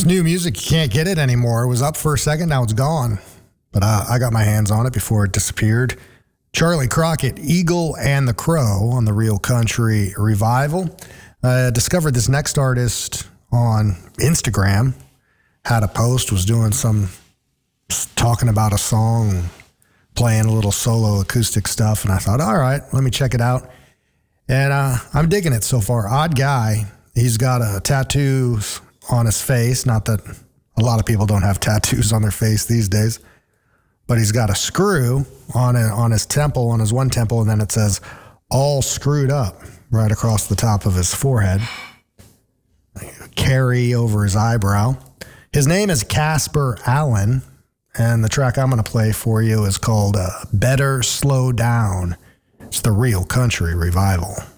new music. You can't get it anymore. It was up for a second. Now it's gone. But I got my hands on it before it disappeared. Charlie Crockett, Eagle and the Crow on the Real Country Revival. Discovered this next artist on Instagram. Had a post, was doing talking about a song, playing a little solo acoustic stuff. And I thought, all right, let me check it out. And I'm digging it so far. Odd guy. He's got tattoos on his face. Not that a lot of people don't have tattoos on their face these days. But he's got a screw on his temple, on his one temple, and then it says, all screwed up, right across the top of his forehead. Carry over his eyebrow. His name is Casper Allen, and the track I'm going to play for you is called Better Slow Down. It's the Real Country Revival.